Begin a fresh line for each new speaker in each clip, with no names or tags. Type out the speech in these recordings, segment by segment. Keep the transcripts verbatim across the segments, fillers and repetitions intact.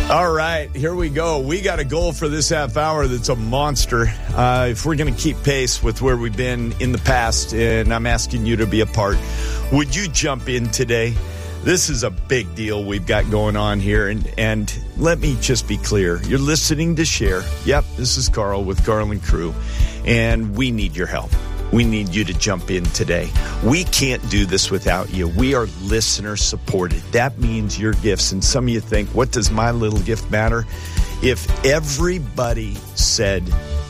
All right, here we go. We got a goal for this half hour that's a monster. Uh, if we're going to keep pace with where we've been in the past, and I'm asking you to be a part, would you jump in today? This is a big deal we've got going on here, and, and let me just be clear. You're listening to Share. Yep, this is Carl with Carl and Crew, and we need your help. We need you to jump in today. We can't do this without you. We are listener supported. That means your gifts. And some of you think, what does my little gift matter? If everybody said,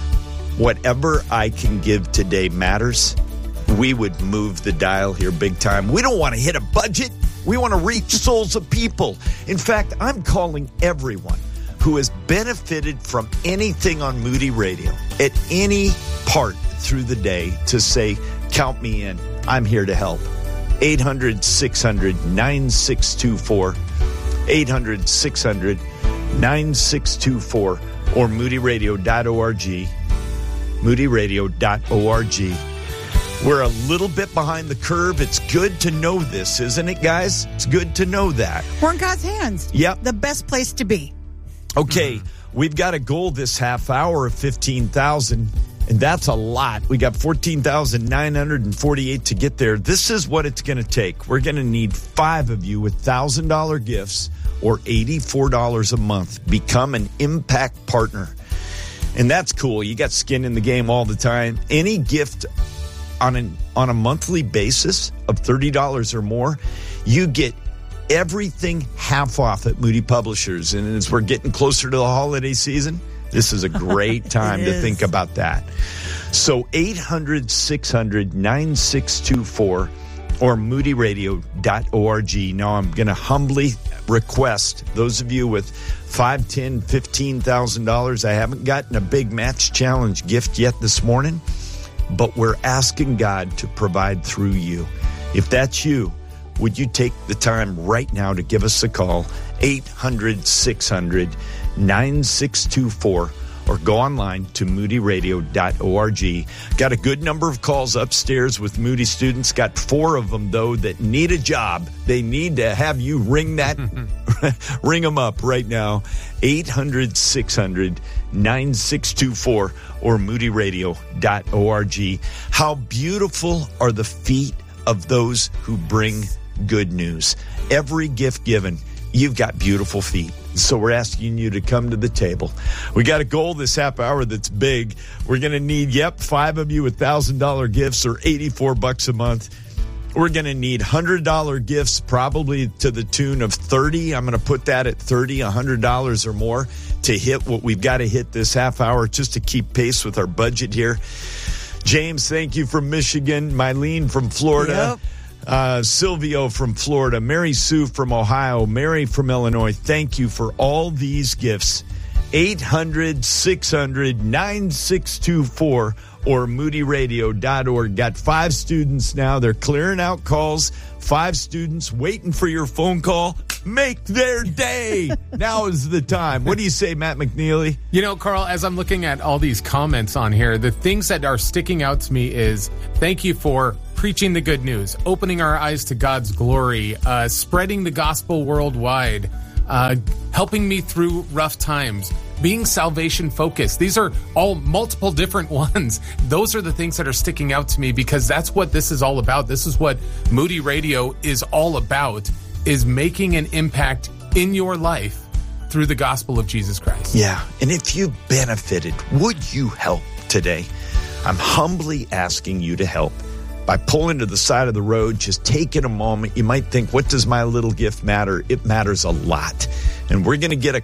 whatever I can give today matters, we would move the dial here big time. We don't want to hit a budget. We want to reach souls of people. In fact, I'm calling everyone who has benefited from anything on Moody Radio at any part through the day to say, count me in. I'm here to help. eight hundred, six hundred, nine six two four. eight hundred, six hundred, nine six two four or moody radio dot org. moody radio dot org. We're a little bit behind the curve. It's good to know this, isn't it, guys? It's good to know that.
We're in God's hands.
Yep.
The best place to be.
Okay, mm-hmm. We've got a goal this half hour of fifteen thousand. And that's a lot. We got fourteen thousand nine hundred forty-eight to get there. This is what it's going to take. We're going to need five of you with one thousand dollars gifts or eighty-four dollars a month. Become an impact partner. And that's cool. You got skin in the game all the time. Any gift on an on a monthly basis of thirty dollars or more, you get everything half off at Moody Publishers. And as we're getting closer to the holiday season, this is a great time to
is.
think about that. So eight hundred, six hundred, nine six two four or moody radio dot org. Now I'm going to humbly request those of you with five, ten, fifteen thousand dollars. I haven't gotten a big match challenge gift yet this morning, but we're asking God to provide through you. If that's you, would you take the time right now to give us a call? eight hundred, six hundred, nine six two four or go online to moody radio dot org. Got a good number of calls upstairs with Moody students. Got four of them, though, that need a job. They need to have you ring that, ring them up right now. eight hundred, six hundred, nine six two four or moody radio dot org. How beautiful are the feet of those who bring good news. Every gift given, you've got beautiful feet. So we're asking you to come to the table. We got a goal this half hour that's big. We're going to need, yep, five of you with one thousand dollars gifts or eighty-four bucks a month. We're going to need one hundred dollars gifts, probably to the tune of thirty. I'm going to put that at thirty, one hundred dollars or more to hit what we've got to hit this half hour just to keep pace with our budget here. James, thank you from Michigan. Mylene from Florida. Yep. Uh, Silvio from Florida, Mary Sue from Ohio, Mary from Illinois. Thank you for all these gifts. eight hundred, six hundred, nine six two four or moody radio dot org. Got five students now. They're clearing out calls. Five students waiting for your phone call. Make their day. Now is the time. What do you say, Matt McNeely?
You know, Carl, as I'm looking at all these comments on here, the things that are sticking out to me is thank you for preaching the good news, opening our eyes to God's glory, uh, spreading the gospel worldwide, uh, helping me through rough times, being salvation focused. These are all multiple different ones. Those are the things that are sticking out to me because that's what this is all about. This is what Moody Radio is all about, is making an impact in your life through the gospel of Jesus Christ.
Yeah, and if you benefited, would you help today? I'm humbly asking you to help by pulling to the side of the road, just taking a moment. You might think, what does my little gift matter? It matters a lot. And we're going to get a,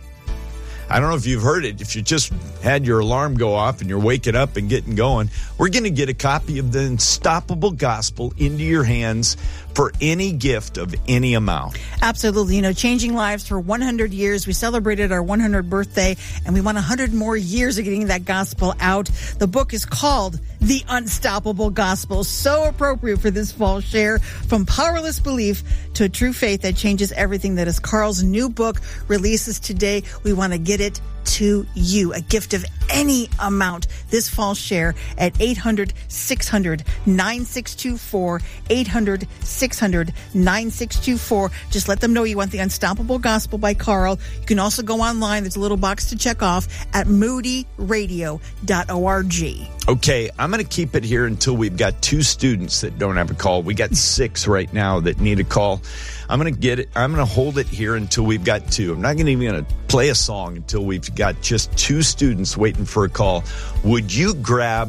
I don't know if you've heard it, if you just had your alarm go off and you're waking up and getting going, we're going to get a copy of the Unstoppable Gospel into your hands for any gift of any amount.
Absolutely. You know, changing lives for one hundred years. We celebrated our one hundredth birthday, and we want one hundred more years of getting that gospel out. The book is called The Unstoppable Gospel. So appropriate for this fall share. From powerless belief to a true faith that changes everything. That is Carl's new book, releases today. We want to get it to you. A gift of any amount this fall share at eight hundred, six hundred, nine six two four, eight hundred, six hundred, nine six two four. Just let them know you want the Unstoppable Gospel by Carl. You can also go online. There's a little box to check off at moody radio dot org.
Okay, I'm going to keep it here until we've got two students that don't have a call. We got six right now that need a call. I'm going to get it. I'm going to hold it here until we've got two. I'm not going to even going to play a song until we've got just two students waiting for a call. Would you grab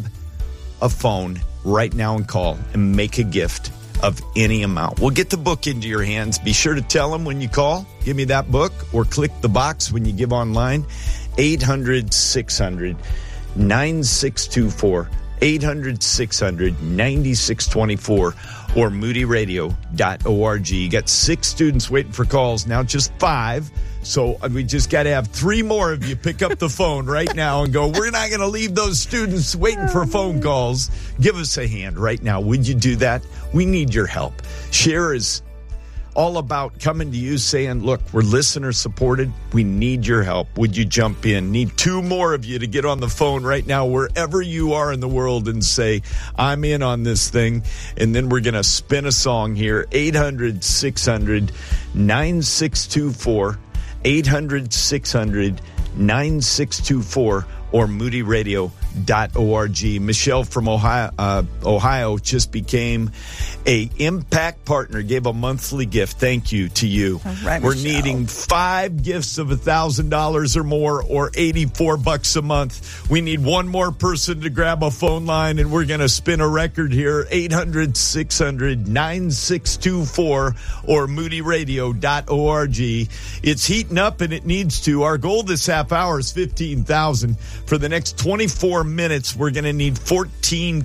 a phone right now and call and make a gift of any amount? We'll get the book into your hands. Be sure to tell them when you call, give me that book, or click the box when you give online. eight hundred, six hundred, nine six two four, eight hundred, six hundred, nine six two four, or moody radio dot org. You got six students waiting for calls, now just five. So we just got to have three more of you pick up the phone right now and go, we're not going to leave those students waiting for phone calls. Give us a hand right now. Would you do that? We need your help. Share is all about coming to you saying, look, we're listener supported. We need your help. Would you jump in? Need two more of you to get on the phone right now, wherever you are in the world, and say, I'm in on this thing. And then we're going to spin a song here. eight hundred, six hundred, nine six two four, eight hundred, six hundred, nine six two four, or moody radio dot org. Michelle from Ohio, uh, Ohio just became a impact partner, gave a monthly gift. Thank you to you.
All right,
We're
Michelle.
needing five gifts of a thousand dollars or more, or eighty-four bucks a month. We need one more person to grab a phone line, and we're going to spin a record here. eight hundred, six hundred, nine six two four, or moody radio dot org. It's heating up, and it needs to. Our goal this half hour is fifteen thousand. For the next twenty-four minutes, we're going to need fourteen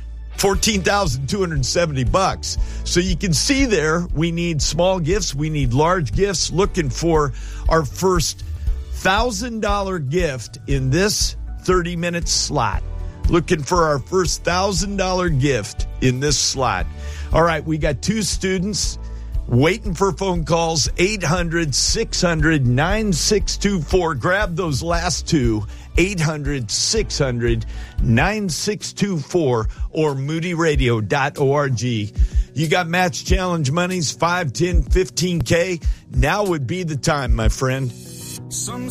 thousand two hundred seventy bucks. So you can see there, we need small gifts. We need large gifts. Looking for our first one thousand dollars gift in this thirty minute slot. Looking for our first one thousand dollars gift in this slot. All right, we got two students waiting for phone calls. eight hundred, six hundred, nine six two four. Grab those last two. eight hundred, six hundred, nine six two four, or moody radio dot org. You got match challenge monies, five, ten, fifteen K. Now would be the time, my friend.
Some